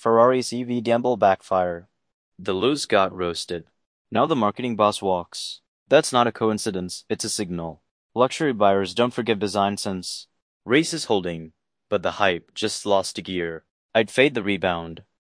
Ferrari's EV gamble backfire. The Luz got roasted. Now the marketing boss walks. That's not a coincidence, it's a signal. Luxury buyers don't forgive design sense. Race is holding, but the hype just lost a gear. I'd fade the rebound.